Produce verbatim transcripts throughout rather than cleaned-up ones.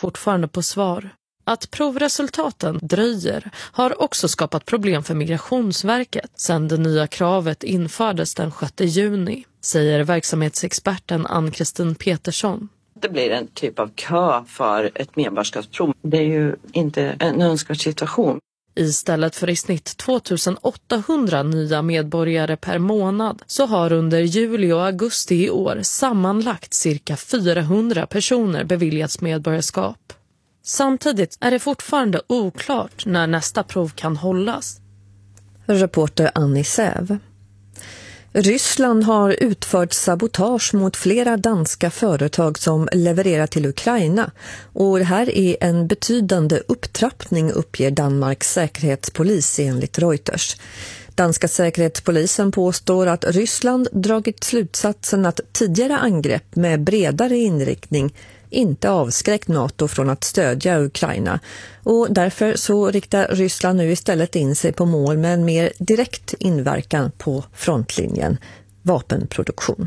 fortfarande på svar. Att provresultaten dröjer har också skapat problem för Migrationsverket sedan det nya kravet infördes den sjätte juni, säger verksamhetsexperten Ann-Kristin Petersson. Det blir en typ av kö för ett medborgarskapsprov. Det är ju inte en önskvärd situation. Istället för i snitt tvåtusen-åttahundra nya medborgare per månad så har under juli och augusti i år sammanlagt cirka fyrahundra personer beviljats medborgarskap. Samtidigt är det fortfarande oklart när nästa prov kan hållas. Reporter Annie Säv. Ryssland har utfört sabotage mot flera danska företag som levererar till Ukraina. Och det här är en betydande upptrappning, uppger Danmarks säkerhetspolis enligt Reuters. Danska säkerhetspolisen påstår att Ryssland dragit slutsatsen att tidigare angrepp med bredare inriktning inte avskräckt NATO från att stödja Ukraina. Och därför så riktar Ryssland nu istället in sig på mål med en mer direkt inverkan på frontlinjen, vapenproduktion.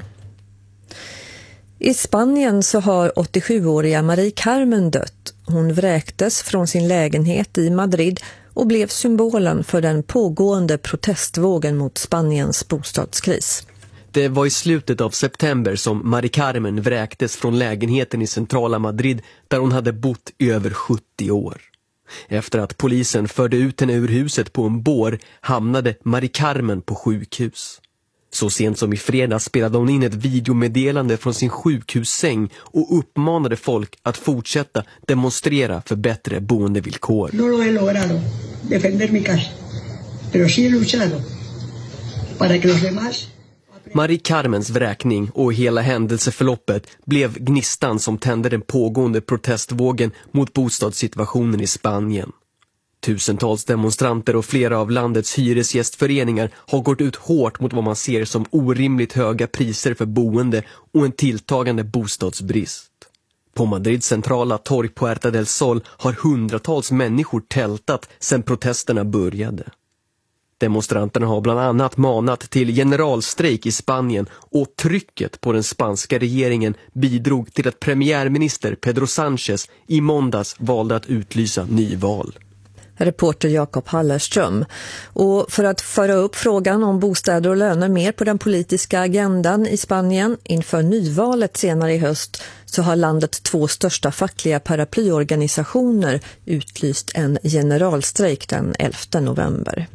I Spanien så har åttiosjuåriga Marie Carmen dött. Hon vräktes från sin lägenhet i Madrid och blev symbolen för den pågående protestvågen mot Spaniens bostadskris. Det var i slutet av september som Marie Carmen vräktes från lägenheten i centrala Madrid där hon hade bott i över sjuttio år. Efter att polisen förde ut henne ur huset på en bår hamnade Marie Carmen på sjukhus. Så sent som i fredags spelade hon in ett videomeddelande från sin sjukhussäng och uppmanade folk att fortsätta demonstrera för bättre boendevillkor. No lo he logrado defender mi casa, pero sí he luchado para que los demás. Marie Carmens vräkning och hela händelseförloppet blev gnistan som tände den pågående protestvågen mot bostadssituationen i Spanien. Tusentals demonstranter och flera av landets hyresgästföreningar har gått ut hårt mot vad man ser som orimligt höga priser för boende och en tilltagande bostadsbrist. På Madrids centrala torg Puerta del Sol har hundratals människor tältat sedan protesterna började. Demonstranterna har bland annat manat till generalstrejk i Spanien och trycket på den spanska regeringen bidrog till att premiärminister Pedro Sánchez i måndags valde att utlysa nyval. Reporter Jakob Hallerström. Och för att föra upp frågan om bostäder och löner mer på den politiska agendan i Spanien inför nyvalet senare i höst så har landets två största fackliga paraplyorganisationer utlyst en generalstrejk den elfte november.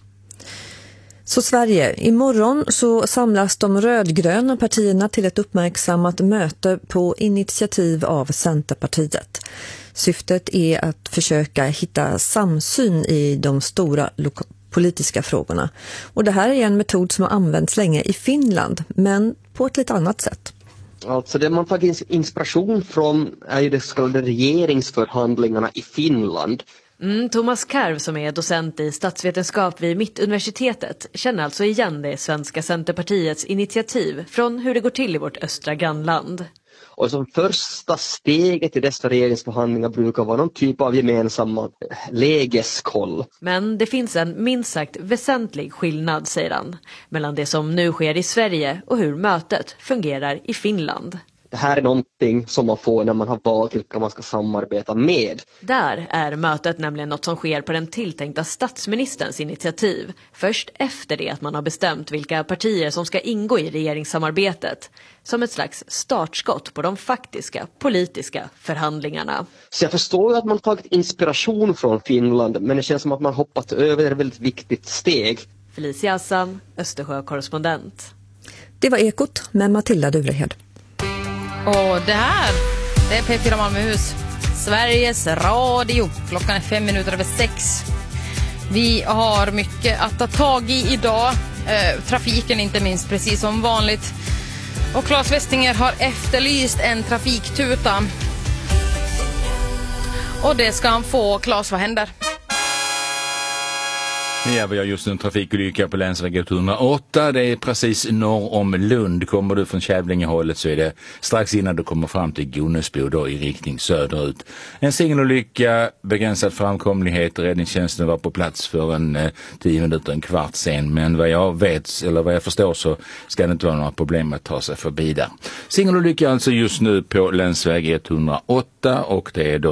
Så Sverige, imorgon så samlas de rödgröna partierna till ett uppmärksammat möte på initiativ av Centerpartiet. Syftet är att försöka hitta samsyn i de stora loka- politiska frågorna. Och det här är en metod som har använts länge i Finland, men på ett lite annat sätt. Alltså det man tagit inspiration från är ju de så kallade regeringsförhandlingarna i Finland. Mm, Thomas Karv som är docent i statsvetenskap vid Mittuniversitetet känner alltså igen det svenska Centerpartiets initiativ från hur det går till i vårt östra grannland. Och som första steget i dessa regeringsförhandlingar brukar vara någon typ av gemensamma lägeskoll. Men det finns en minst sagt väsentlig skillnad, säger han, mellan det som nu sker i Sverige och hur mötet fungerar i Finland. Det här är någonting som man får när man har valt vilka man ska samarbeta med. Där är mötet nämligen något som sker på den tilltänkta statsministerns initiativ. Först efter det att man har bestämt vilka partier som ska ingå i regeringssamarbetet. Som ett slags startskott på de faktiska politiska förhandlingarna. Så jag förstår att man tagit inspiration från Finland, men det känns som att man hoppat över ett väldigt viktigt steg. Felicia Assam, Östersjö-korrespondent. Det var Ekot med Matilda Durehed. Och det här, det är P fyra Malmöhus, Sveriges Radio. Klockan är fem minuter över sex. Vi har mycket att ta tag i idag. Eh, trafiken inte minst, precis som vanligt. Och Claes Westinger har efterlyst en trafiktuta. Och det ska han få. Claes, vad händer? Ja, vi har just en trafikolycka på länsväg etthundraåtta. Det är precis norr om Lund. Kommer du från Kävlingehållet så är det strax innan du kommer fram till Gunnesbo då i riktning söderut. En singelolycka, begränsad framkomlighet. Räddningstjänsten var på plats för en eh, tio minuter, en kvart sen. Men vad jag vet, eller vad jag förstår så ska det inte vara några problem att ta sig förbi där. Singelolycka alltså just nu på länsväg etthundraåtta och det är då